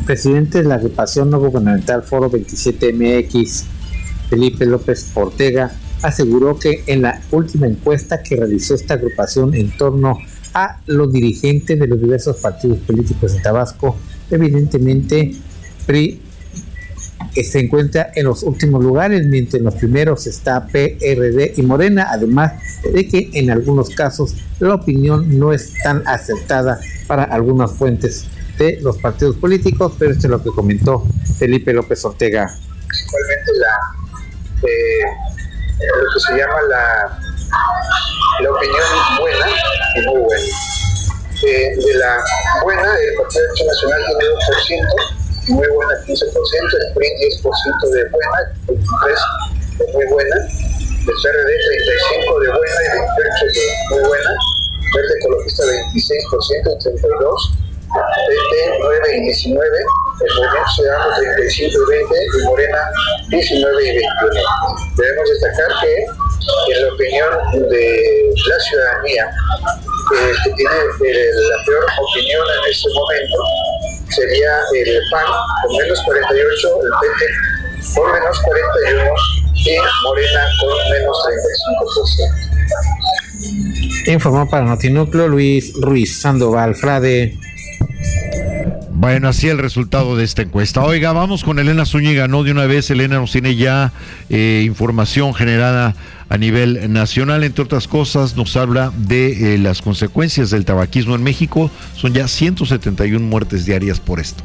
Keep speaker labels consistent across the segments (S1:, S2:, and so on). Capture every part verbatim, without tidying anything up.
S1: presidente de la agrupación no gubernamental Foro veintisiete M X, Felipe López Ortega, aseguró que en la última encuesta que realizó esta agrupación en torno a los dirigentes de los diversos partidos políticos de Tabasco, evidentemente P R I se encuentra en los últimos lugares, mientras en los primeros está P R D y Morena, además de que en algunos casos la opinión no es tan acertada para algunas fuentes de los partidos políticos, pero esto es lo que comentó Felipe López Ortega.
S2: Principalmente la eh, lo que se llama la, la opinión buena y muy buena. Eh, de la buena, el Partido de Acción Nacional tiene dos por ciento, muy buena quince por ciento, el P R I diez por ciento de buena, veintitrés por ciento de muy buena, el P R D treinta y cinco por ciento de buena y veintiocho por ciento de muy buena, Verde Ecologista veintiséis por ciento y treinta y dos por ciento, P T nueve y diecinueve, el Movimiento Ciudadano treinta y cinco y veinte y Morena diecinueve y veintiuno. Debemos destacar que en la opinión de la ciudadanía, eh, que tiene eh, la peor opinión en este momento, sería el P A N con menos cuarenta y ocho, el P T con menos cuarenta y uno y Morena con menos treinta y cinco por ciento.
S1: Informó para Notinúcleo Luis Ruiz Sandoval Frade.
S3: Bueno, así el resultado de esta encuesta. Oiga, vamos con Elena Zúñiga, ¿no? De una vez, Elena nos tiene ya eh, información generada a nivel nacional. Entre otras cosas, nos habla de eh, las consecuencias del tabaquismo en México. Son ya ciento setenta y una muertes diarias por esto.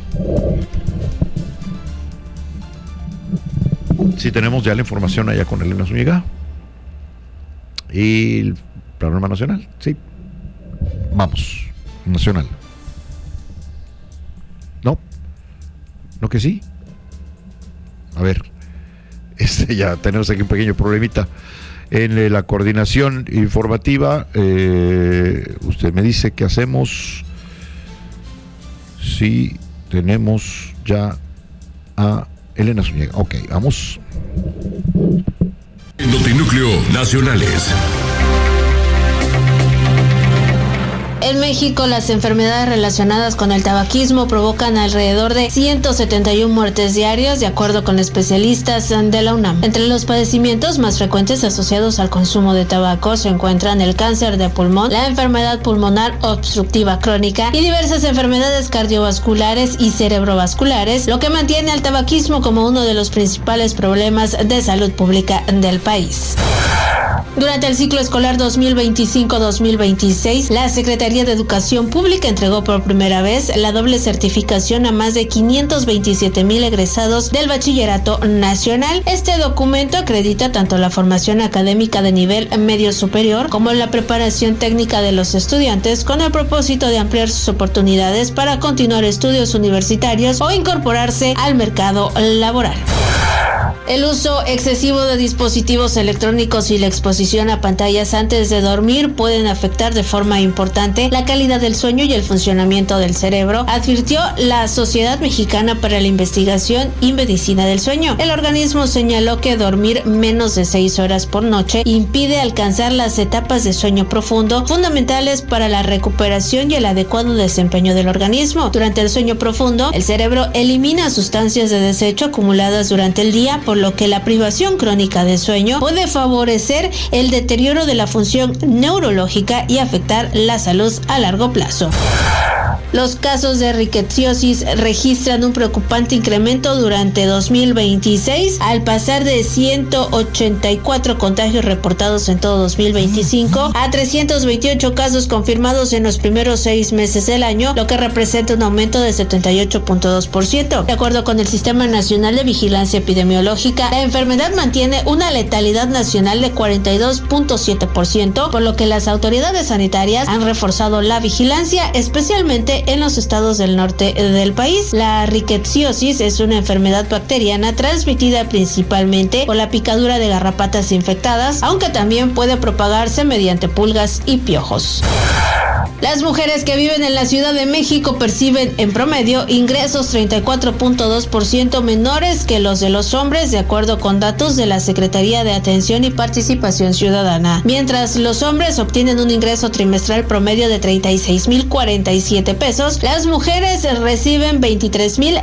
S3: Sí, tenemos ya la información allá con Elena Zúñiga. Y el panorama nacional, sí. Vamos, nacional. No, no que sí. A ver, este ya tenemos aquí un pequeño problemita en eh, la coordinación informativa. Eh, usted me dice qué hacemos. Sí, tenemos ya a Elena Zúñiga. Ok, vamos.
S4: Notinúcleo Nacionales.
S5: En México, las enfermedades relacionadas con el tabaquismo provocan alrededor de ciento setenta y una muertes diarias, de acuerdo con especialistas de la UNAM. Entre los padecimientos más frecuentes asociados al consumo de tabaco se encuentran el cáncer de pulmón, la enfermedad pulmonar obstructiva crónica y diversas enfermedades cardiovasculares y cerebrovasculares, lo que mantiene al tabaquismo como uno de los principales problemas de salud pública del país. Durante el ciclo escolar dos mil veinticinco dos mil veintiséis, la Secretaría de Educación Pública entregó por primera vez la doble certificación a más de quinientos veintisiete mil egresados del Bachillerato Nacional. Este documento acredita tanto la formación académica de nivel medio superior como la preparación técnica de los estudiantes, con el propósito de ampliar sus oportunidades para continuar estudios universitarios o incorporarse al mercado laboral. El uso excesivo de dispositivos electrónicos y la exposición a pantallas antes de dormir pueden afectar de forma importante la calidad del sueño y el funcionamiento del cerebro, advirtió la Sociedad Mexicana para la Investigación y Medicina del Sueño. El organismo señaló que dormir menos de seis horas por noche impide alcanzar las etapas de sueño profundo fundamentales para la recuperación y el adecuado desempeño del organismo. Durante el sueño profundo, el cerebro elimina sustancias de desecho acumuladas durante el día, por lo que la privación crónica de sueño puede favorecer el deterioro de la función neurológica y afectar la salud a largo plazo. Los casos de riqueciosis registran un preocupante incremento durante dos mil veintiséis, al pasar de ciento ochenta y cuatro contagios reportados en todo dos mil veinticinco a trescientos veintiocho casos confirmados en los primeros seis meses del año, lo que representa un aumento de setenta y ocho punto dos por ciento. De acuerdo con el Sistema Nacional de Vigilancia Epidemiológica, la enfermedad mantiene una letalidad nacional de cuarenta y dos punto siete por ciento, por lo que las autoridades sanitarias han reforzado la vigilancia, especialmente en los estados del norte del país. La riqueciosis es una enfermedad bacteriana transmitida principalmente por la picadura de garrapatas infectadas, aunque también puede propagarse mediante pulgas y piojos. Las mujeres que viven en la Ciudad de México perciben en promedio ingresos treinta y cuatro punto dos por ciento menores que los de los hombres, de acuerdo con datos de la Secretaría de Atención y Participación Ciudadana. Mientras los hombres obtienen un ingreso trimestral promedio de treinta y seis mil cuarenta y siete pesos, las mujeres reciben veintitrés mil